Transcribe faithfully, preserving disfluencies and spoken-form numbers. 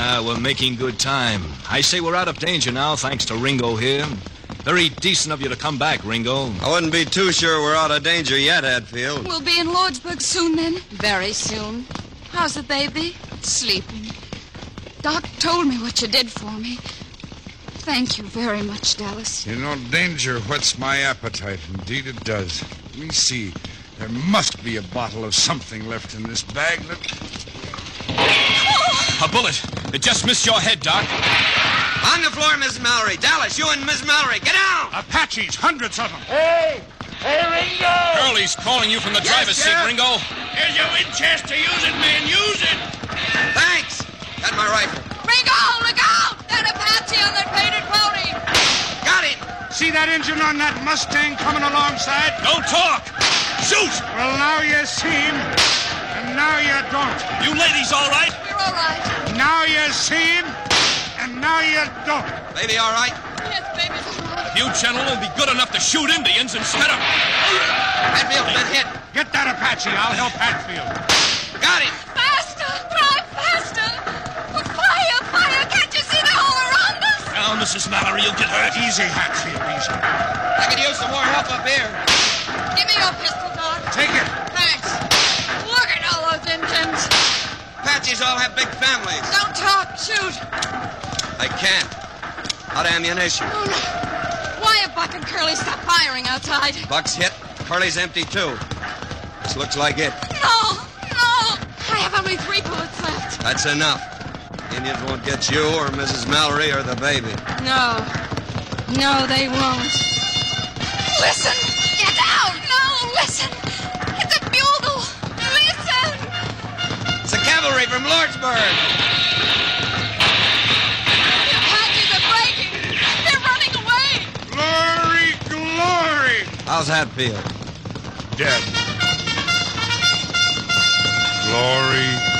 Ah, we're making good time. I say we're out of danger now, thanks to Ringo here. Very decent of you to come back, Ringo. I wouldn't be too sure we're out of danger yet, Hatfield. We'll be in Lordsburg soon, then. Very soon. How's the baby? Sleeping. Doc told me what you did for me. Thank you very much, Dallas. You know, danger whets my appetite. Indeed it does. Let me see. There must be a bottle of something left in this bag that... A bullet. It just missed your head, Doc. On the floor, Miss Mallory. Dallas, you and Miss Mallory, get down! Apaches, hundreds of them. Hey! Hey, Ringo! Curly's calling you from the Yes, driver's seat, Sheriff. Ringo. Here's your Winchester. Use it, man. Use it! Thanks! Got my rifle. Ringo, look out! That Apache on that painted pony! Got him! See that engine on that Mustang coming alongside? Don't talk! Shoot! Well, now you see him, and now you don't. You ladies all right? You're all right. Now you see him, and now you don't. Baby, all right? Yes, baby's all right. You gentlemen will be good enough to shoot Indians instead of... Hatfield's been hit. Get that Apache. I'll help Hatfield. Got him! Faster! Drive faster! Fire! Fire! Can't you see they're all around us? Now, Missus Mallory, you'll get hurt. Easy, Hatfield, easy. I could use some more help up here. Give me your pistol, Doc. Take it. Thanks. Look at all those Indians. Apaches all have big families. Don't talk. Shoot. I can't. Out of ammunition. Oh, no. Why have Buck and Curly stopped firing outside? Buck's hit. Curly's empty, too. This looks like it. No! No! I have only three bullets left. That's enough. Indians won't get you or Missus Mallory or the baby. No. No, they won't. Listen! Get out! No, listen! It's a bugle! Listen! It's the cavalry from Lordsburg. The Apaches are breaking! They're running away! Glory, glory. How's Hatfield? Dead. Glory,